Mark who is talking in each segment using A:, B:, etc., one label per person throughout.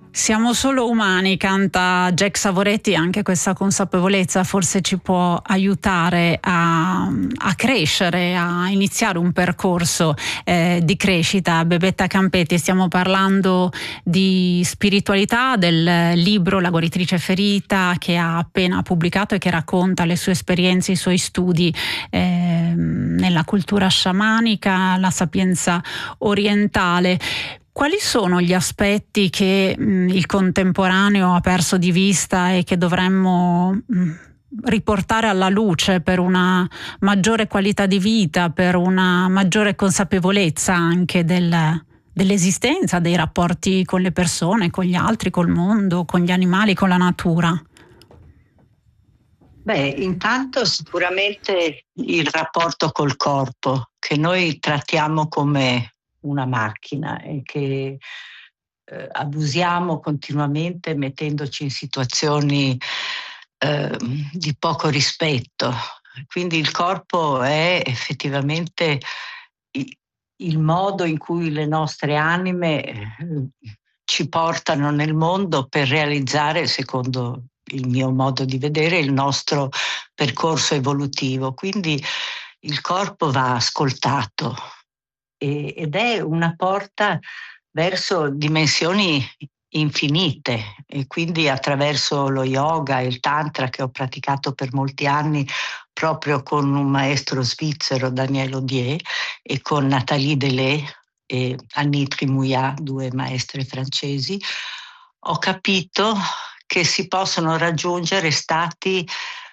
A: Siamo solo umani, canta Jack Savoretti. Anche questa consapevolezza forse ci può aiutare a crescere, a iniziare un percorso di crescita. Bebetta Campetti, stiamo parlando di spiritualità, del libro La guaritrice ferita che ha appena pubblicato e che racconta le sue esperienze, i suoi studi nella cultura sciamanica, la sapienza orientale. Quali sono gli aspetti che il contemporaneo ha perso di vista e che dovremmo riportare alla luce per una maggiore qualità di vita, per una maggiore consapevolezza anche dell'esistenza, dei rapporti con le persone, con gli altri, col mondo, con gli animali, con la natura?
B: Beh, intanto sicuramente il rapporto col corpo, che noi trattiamo come una macchina e che abusiamo continuamente mettendoci in situazioni di poco rispetto. Quindi il corpo è effettivamente il modo in cui le nostre anime ci portano nel mondo per realizzare, secondo il mio modo di vedere, il nostro percorso evolutivo. Quindi il corpo va ascoltato ed è una porta verso dimensioni infinite, e quindi attraverso lo yoga e il tantra, che ho praticato per molti anni proprio con un maestro svizzero, Daniel Odier, e con Nathalie Delay e Annie Trimouillat, due maestre francesi, ho capito che si possono raggiungere stati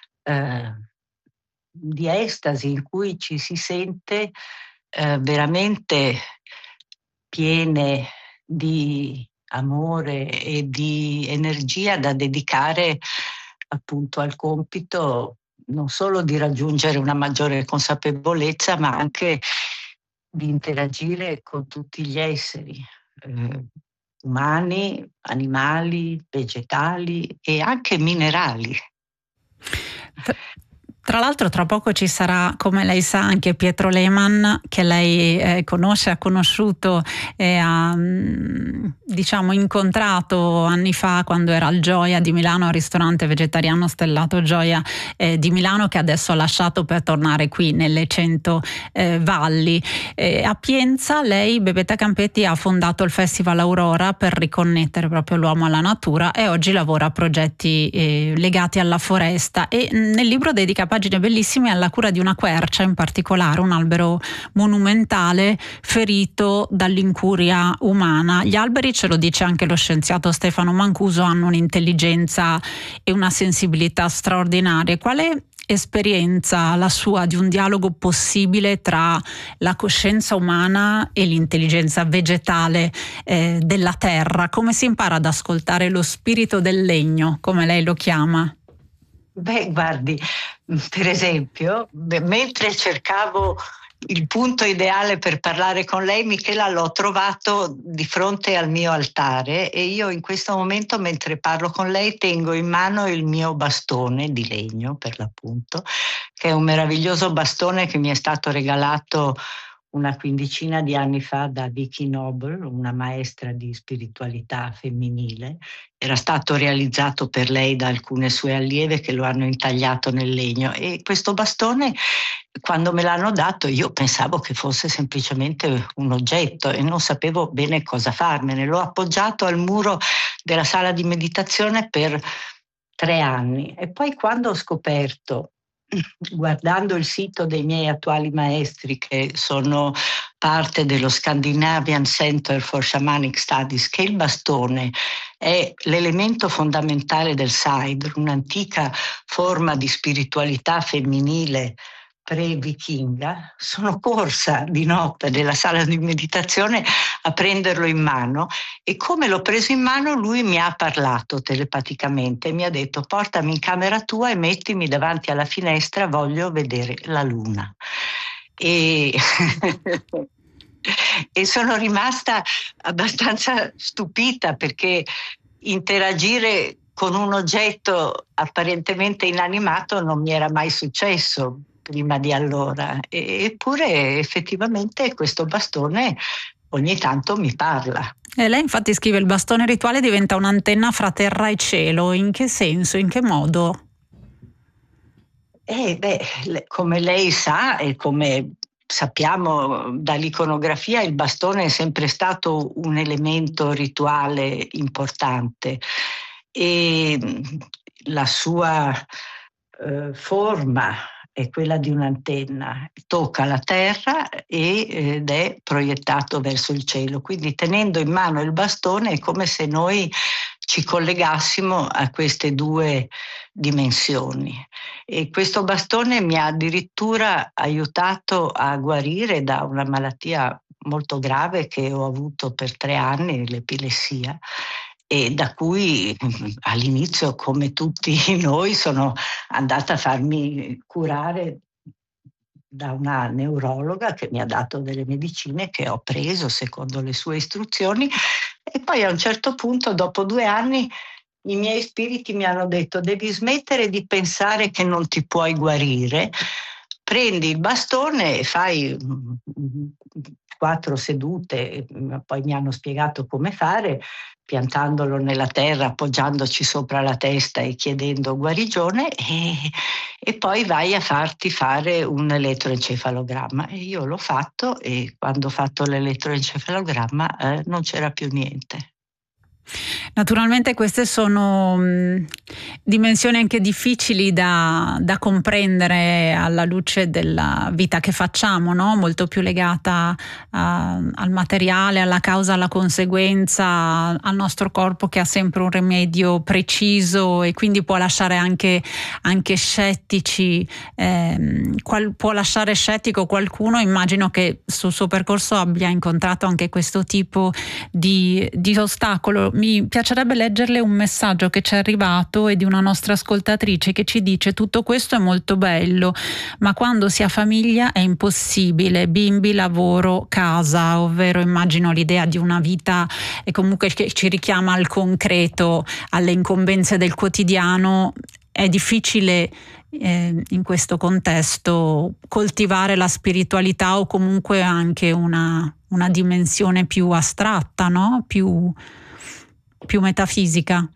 B: di estasi in cui ci si sente veramente piene di amore e di energia da dedicare appunto al compito non solo di raggiungere una maggiore consapevolezza, ma anche di interagire con tutti gli esseri umani, animali, vegetali e anche minerali.
A: Tra l'altro tra poco ci sarà, come lei sa, anche Pietro Lehmann, che lei conosce, ha conosciuto e ha diciamo incontrato anni fa quando era al Gioia di Milano, al ristorante vegetariano stellato Gioia di Milano, che adesso ha lasciato per tornare qui nelle 100 Valli. A Pienza lei, Bebetta Campetti, ha fondato il Festival Aurora per riconnettere proprio l'uomo alla natura e oggi lavora a progetti legati alla foresta, e nel libro dedica pagine bellissime alla cura di una quercia, in particolare un albero monumentale ferito dall'incuria umana. Gli alberi, ce lo dice anche lo scienziato Stefano Mancuso, hanno un'intelligenza e una sensibilità straordinarie. Quale esperienza la sua di un dialogo possibile tra la coscienza umana e l'intelligenza vegetale della terra? Come si impara ad ascoltare lo spirito del legno, come lei lo chiama?
B: Beh, guardi, per esempio, mentre cercavo il punto ideale per parlare con lei, Michela, l'ho trovato di fronte al mio altare, e io in questo momento, mentre parlo con lei, tengo in mano il mio bastone di legno, per l'appunto, che è un meraviglioso bastone che mi è stato regalato una quindicina di anni fa da Vicky Noble, una maestra di spiritualità femminile. Era stato realizzato per lei da alcune sue allieve che lo hanno intagliato nel legno, e questo bastone, quando me l'hanno dato, io pensavo che fosse semplicemente un oggetto e non sapevo bene cosa farmene. L'ho appoggiato al muro della sala di meditazione per 3 anni, e poi quando ho scoperto, guardando il sito dei miei attuali maestri, che sono parte dello Scandinavian Center for Shamanic Studies, che il bastone è l'elemento fondamentale del Saidr, un'antica forma di spiritualità femminile pre-vichinga, sono corsa di notte nella sala di meditazione a prenderlo in mano, e come l'ho preso in mano lui mi ha parlato telepaticamente, mi ha detto: portami in camera tua e mettimi davanti alla finestra, voglio vedere la luna. E e sono rimasta abbastanza stupita, perché interagire con un oggetto apparentemente inanimato non mi era mai successo prima di allora, eppure effettivamente questo bastone ogni tanto mi parla.
A: E lei infatti scrive: il bastone rituale diventa un'antenna fra terra e cielo. In che senso? In che modo?
B: Come lei sa e come sappiamo dall'iconografia, il bastone è sempre stato un elemento rituale importante e la sua forma è quella di un'antenna, tocca la terra ed è proiettato verso il cielo. Quindi tenendo in mano il bastone è come se noi ci collegassimo a queste due dimensioni. E questo bastone mi ha addirittura aiutato a guarire da una malattia molto grave che ho avuto per 3 anni, l'epilessia, e da cui all'inizio, come tutti noi, sono andata a farmi curare da una neurologa che mi ha dato delle medicine che ho preso secondo le sue istruzioni, e poi a un certo punto, dopo 2 anni, i miei spiriti mi hanno detto: devi smettere di pensare che non ti puoi guarire, prendi il bastone e fai 4 sedute, poi mi hanno spiegato come fare, piantandolo nella terra, appoggiandoci sopra la testa e chiedendo guarigione, e poi vai a farti fare un elettroencefalogramma. E io l'ho fatto, e quando ho fatto l'elettroencefalogramma non c'era più niente.
A: Naturalmente queste sono dimensioni anche difficili da comprendere alla luce della vita che facciamo, no? Molto più legata al materiale, alla causa, alla conseguenza, al nostro corpo che ha sempre un rimedio preciso e quindi può lasciare anche scettici, può lasciare scettico qualcuno. Immagino che sul suo percorso abbia incontrato anche questo tipo di ostacolo. Mi piacerebbe leggerle un messaggio che ci è arrivato e di una nostra ascoltatrice che ci dice: tutto questo è molto bello, ma quando si ha famiglia è impossibile, bimbi, lavoro, casa, ovvero immagino l'idea di una vita e comunque che ci richiama al concreto, alle incombenze del quotidiano. È difficile in questo contesto coltivare la spiritualità o comunque anche una dimensione più astratta, no? Più metafisica.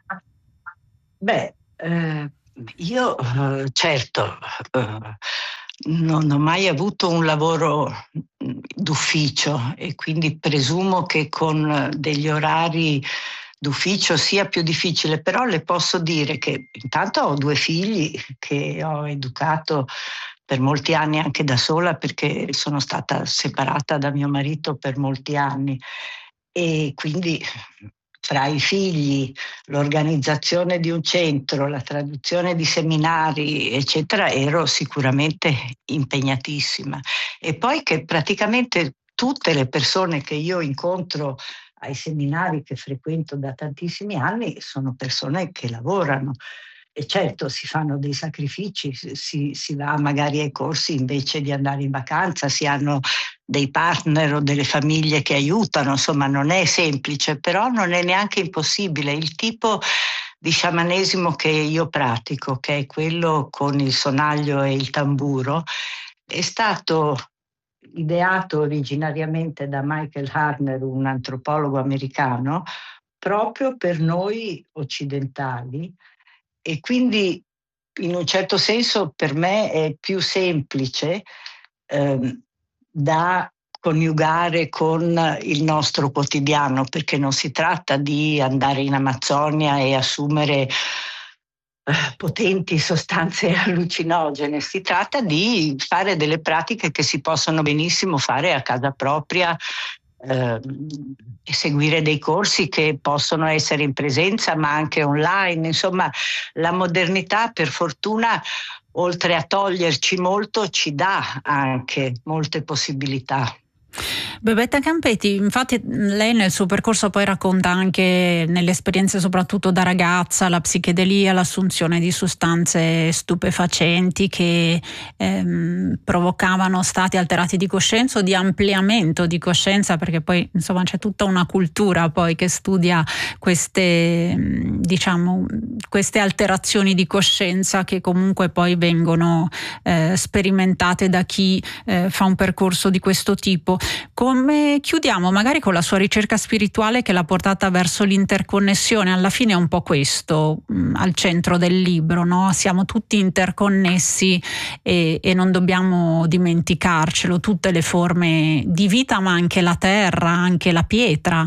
B: Io certo non ho mai avuto un lavoro d'ufficio e quindi presumo che con degli orari d'ufficio sia più difficile, però le posso dire che intanto ho 2 figli che ho educato per molti anni anche da sola, perché sono stata separata da mio marito per molti anni, e quindi fra i figli, l'organizzazione di un centro, la traduzione di seminari, eccetera, ero sicuramente impegnatissima. E poi che praticamente tutte le persone che io incontro ai seminari che frequento da tantissimi anni sono persone che lavorano. E certo si fanno dei sacrifici, si va magari ai corsi invece di andare in vacanza, si hanno dei partner o delle famiglie che aiutano, insomma non è semplice, però non è neanche impossibile. Il tipo di sciamanesimo che io pratico, che è quello con il sonaglio e il tamburo, è stato ideato originariamente da Michael Harner, un antropologo americano, proprio per noi occidentali, e quindi in un certo senso per me è più semplice da coniugare con il nostro quotidiano, perché non si tratta di andare in Amazzonia e assumere potenti sostanze allucinogene, si tratta di fare delle pratiche che si possono benissimo fare a casa propria, e seguire dei corsi che possono essere in presenza ma anche online. Insomma, la modernità, per fortuna, oltre a toglierci molto, ci dà anche molte possibilità.
A: Bebetta Campetti, infatti lei nel suo percorso poi racconta anche nelle esperienze soprattutto da ragazza, la psichedelia, l'assunzione di sostanze stupefacenti che provocavano stati alterati di coscienza o di ampliamento di coscienza, perché poi insomma c'è tutta una cultura poi che studia queste alterazioni di coscienza che comunque poi vengono sperimentate da chi fa un percorso di questo tipo. Come chiudiamo magari con la sua ricerca spirituale che l'ha portata verso l'interconnessione? Alla fine è un po' questo al centro del libro, no? Siamo tutti interconnessi e non dobbiamo dimenticarcelo, tutte le forme di vita, ma anche la terra, anche la pietra.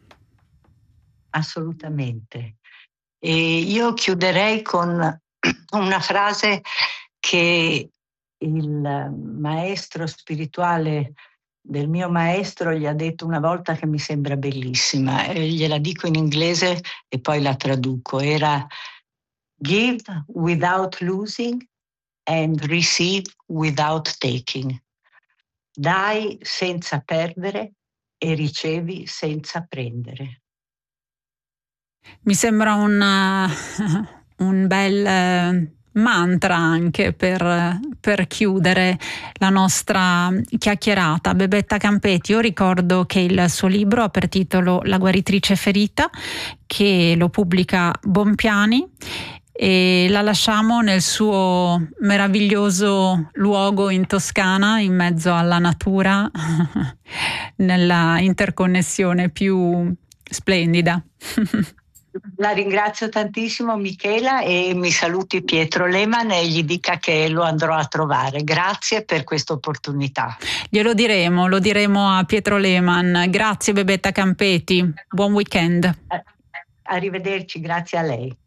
B: Assolutamente. E io chiuderei con una frase che il maestro spirituale del mio maestro gli ha detto una volta, che mi sembra bellissima, e gliela dico in inglese e poi la traduco. Era: give without losing and receive without taking. Dai senza perdere e ricevi senza prendere.
A: Mi sembra un bel mantra anche per chiudere la nostra chiacchierata. Bebetta Campetti, io ricordo che il suo libro ha per titolo La guaritrice ferita, che lo pubblica Bompiani, e la lasciamo nel suo meraviglioso luogo in Toscana, in mezzo alla natura, nella interconnessione più splendida.
B: La ringrazio tantissimo, Michela, e mi saluti Pietro Lehmann e gli dica che lo andrò a trovare. Grazie per questa opportunità.
A: Lo diremo a Pietro Lehmann. Grazie Bebetta Campetti, buon weekend.
B: Arrivederci, grazie a lei.